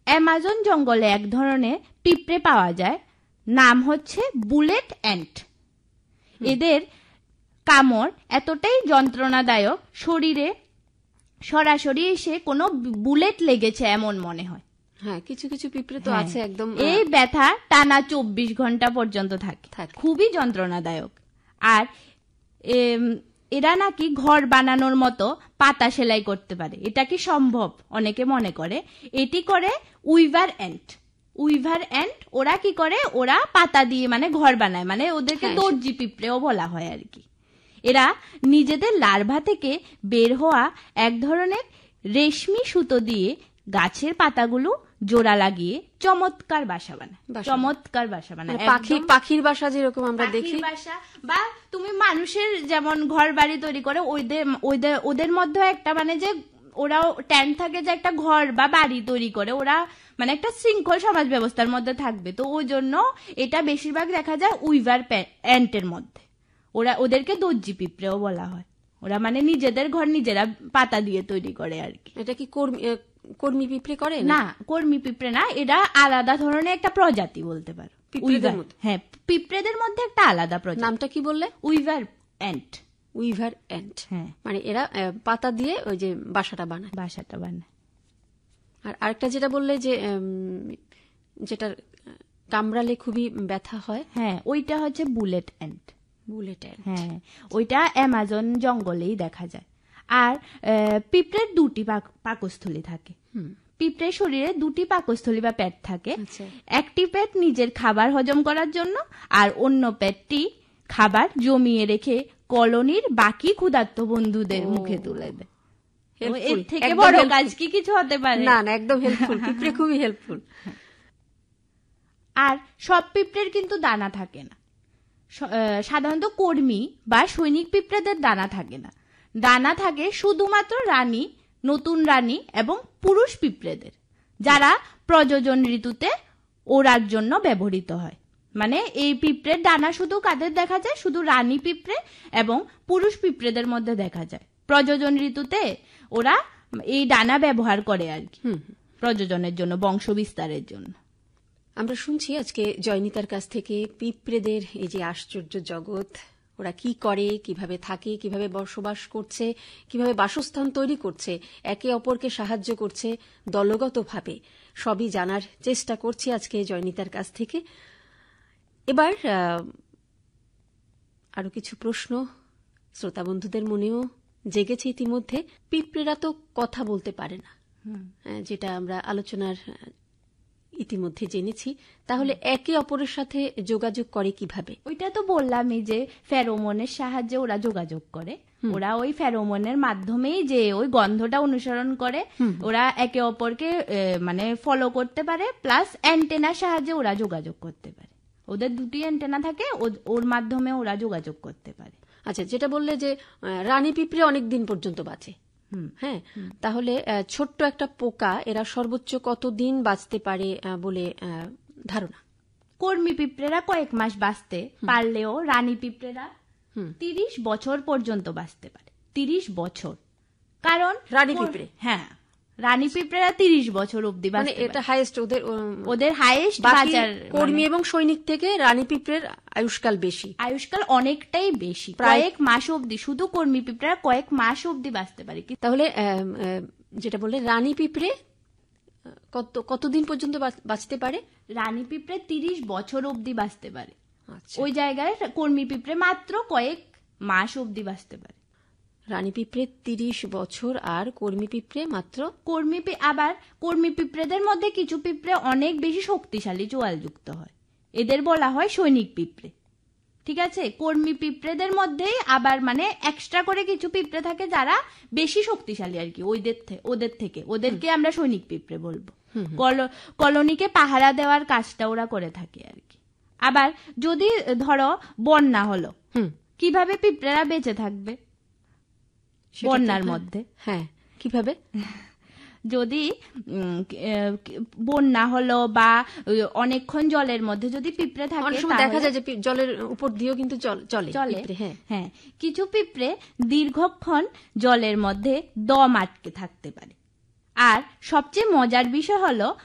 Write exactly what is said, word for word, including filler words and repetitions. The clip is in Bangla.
অ্যামাজন জঙ্গলে এক ধরনের পিঁপড়ে পাওয়া যায়, নাম হচ্ছে বুলেট অ্যান্ট। এদের কামড় এতটাই যন্ত্রণাদায়ক, শরীরে সরাসরি এসে কোনো বুলেট লেগেছে এমন মনে হয়। হ্যাঁ, কিছু কিছু পিঁপড়ে তো আছে একদম, এই ব্যথা টানা চব্বিশ ঘন্টা পর্যন্ত থাকে, খুবই যন্ত্রণাদায়ক। আর এরা নাকি ঘর বানানোর মতো পাতা সেলাই করতে পারে। এটা কি সম্ভব অনেকে মনে করে। এটি করে উইভার অ্যান্ট। উইভার অ্যান্ট ওরা কি করে, ওরা পাতা দিয়ে মানে ঘর বানায়, মানে ওদেরকে দর্জি পিঁপড়েও বলা হয় আর কি। এরা নিজেদের লার্ভা থেকে বের হওয়া এক ধরনের রেশমি সুতো দিয়ে গাছের পাতাগুলো জোড়া লাগিয়ে চমৎকার বাসা বানায়। চমৎকার বাসা বানায়, পাখি পাখির বাসা যেরকম আমরা দেখি, বাসা বা তুমি মানুষের যেমন ঘর বাড়ি তৈরি করে ওদের ওদের ওদের মধ্যে একটা মানে যে ওরাও ট্যান্ট থাকে যে একটা ঘর বা বাড়ি তৈরি করে, ওরা মানে একটা শৃঙ্খল সমাজ ব্যবস্থার মধ্যে থাকবে। তো ওই জন্য এটা বেশিরভাগ দেখা যায় উইভার অ্যান্টের মধ্যে। ওরা ওদেরকে দর্জি পিঁপড়েও বলা হয়। ওরা মানে নিজেদের ঘর নিজেরা পাতা দিয়ে তৈরি করে আর কি। এটা কি কর্মী কর্মী পিঁপড়ে করে? না, কর্মী পিঁপড়ে না, এটা আলাদা ধরনের একটা প্রজাতি বলতে পারো। হ্যাঁ, পিঁপড়েদের মধ্যে একটা আলাদা প্রজাতি। নামটা কি বললে? Weaver ant. উইভার অ্যান্ট, হ্যাঁ। মানে এরা পাতা দিয়ে ওই যে বাসাটা বানায়। বাসাটা বানায়। আর আরেকটা যেটা বললে যে যেটা কামড়ালে খুবই ব্যথা হয়, হ্যাঁ, ওইটা হচ্ছে বুলেট অ্যান্ট। বুলেট অ্যান্ট, হ্যাঁ, ওইটা অ্যামাজন জঙ্গলেই দেখা যায়। আর পিঁপড়ের দুটি পাকস্থলী থাকে। পিঁপড়ের শরীরে দুটি পাকস্থলী বা পেট থাকে। একটি পেট নিজের খাবার হজম করার জন্য, আর অন্য পেটটি খাবার জমিয়ে রেখে কলোনির বাকি ক্ষুধার্ত বন্ধুদের মুখে তুলে দেয়। এর থেকে বড় কাজ কি কিছু হতে পারে? না না, একদম হেল্পফুল, পিঁপড়ে খুবই হেল্পফুল। আর সব পিঁপড়ের কিন্তু দানা থাকে না। সাধারণত কর্মী বা সৈনিক পিঁপড়েদের দানা থাকে না। দানা থাকে শুধুমাত্র রানী, নতুন রানী এবং পুরুষ পিঁপড়েদের, যারা প্রজনন ঋতুতে ওড়ার জন্য ব্যবহৃত হয়। মানে এই পিঁপড়ের দানা শুধু কাদের দেখা যায়? শুধু রানী পিঁপড়ে এবং পুরুষ পিঁপড়েদের মধ্যে দেখা যায়। প্রজনন ঋতুতে ওরা এই দানা ব্যবহার করে আর কি, প্রজননের জন্য, বংশ বিস্তারের জন্য। আমরা শুনছি আজকে জয়নিতার কাছ থেকে পিঁপড়েদের এই যে আশ্চর্য জগৎ, ওরা কি করে, কিভাবে থাকে, কিভাবে বসবাস করছে, কিভাবে বাসস্থান তৈরি করছে, একে অপরকে সাহায্য করছে দলগতভাবে, সবই জানার চেষ্টা করছি আজকে জয়নিতার কাছ থেকে। এবার আরো কিছু প্রশ্ন শ্রোতা বন্ধুদের মনেও জেগেছে ইতিমধ্যে। পিঁপড়েরা তো কথা বলতে পারে না, যেটা আমরা আলোচনার ইতিমধ্যে জেনেছি। তাহলে একে অপরের সাথে যোগাযোগ করে কিভাবে? ওইটা তো বললামই যে ফেরোমনের সাহায্যে ওরা যোগাযোগ করে। ওরা ওই ফেরোমনের মাধ্যমেই যে ওই গন্ধটা অনুসরণ করে ওরা একে অপরকে মানে ফলো করতে পারে, প্লাস অ্যান্টেনার সাহায্যে ওরা যোগাযোগ করতে পারে। ওদের দুটি অ্যান্টেনা থাকে, ওর মাধ্যমে ওরা যোগাযোগ করতে পারে। আচ্ছা, যেটা বললে যে রানী পিঁপড়ে অনেক দিন পর্যন্ত বাঁচে, হ্যাঁ, তাহলে ছোট্ট একটা পোকা এরা সর্বোচ্চ কতদিন বাঁচতে পারে বলে ধারণা? কর্মী পিঁপড়েরা কয়েক মাস বাঁচতে পারলেও রানী পিঁপড়েরা তিরিশ বছর পর্যন্ত বাঁচতে পারে। তিরিশ বছর। কারণ রানী পিঁপড়ে, হ্যাঁ, রানী পিঁপড়েরা তিরিশ বছর অব্দি বাঁচে। এটা হাইয়েস্ট, ওদের ওদের হাইয়েস্ট বাঁচার। কর্মী এবং সৈনিক থেকে রানী পিঁপড়ের আয়ুষ্কাল বেশি, আয়ুষ্কাল অনেকটাই বেশি, কয়েক মাস অব্দি। শুধু কর্মী পিঁপড়েরা কয়েক মাস অব্দি বাঁচতে পারে। তাহলে যেটা বললে রানী পিঁপড়ে কত কতদিন পর্যন্ত বাঁচতে পারে? রানী পিঁপড়ে তিরিশ বছর অব্দি বাঁচতে পারে। ওই জায়গায় কর্মী পিঁপড়ে মাত্র কয়েক মাস অব্দি বাঁচতে পারে। রানী পিঁপড়ে তিরিশ বছর আর কর্মী পিঁপড়ে মাত্র। কর্মী আবার কর্মী পিঁপড়েদের মধ্যে কিছু পিঁপড়ে অনেক বেশি শক্তিশালী চোয়ালযুক্ত হয়, এদের বলা হয় সৈনিক পিঁপড়ে। ঠিক আছে, কর্মী পিঁপড়েদের মধ্যেই আবার মানে এক্সট্রা করে কিছু পিঁপড়ে থাকে যারা বেশি শক্তিশালী আর কি ওদের ওদের থেকে, ওদেরকে আমরা সৈনিক পিঁপড়ে বলবো। কলোনিকে পাহারা দেওয়ার কাজটা ওরা করে থাকে আর কি। আবার যদি ধরো বন্যা হলো, কিভাবে পিঁপড়েরা বেঁচে থাকবে বন্যার মধ্যে? হ্যাঁ, কিভাবে? যদি বন্যা হলো বা অনেকক্ষণ জলের মধ্যে যদি পিঁপড়ে থাকে, দেখা যায় যে জলের উপর দিয়েও কিন্তু চলে চলে হ্যাঁ, কিছু পিঁপড়ে দীর্ঘক্ষণ জলের মধ্যে দম আটকে থাকতে পারে। আর সবচেয়ে মজার বিষয় হলো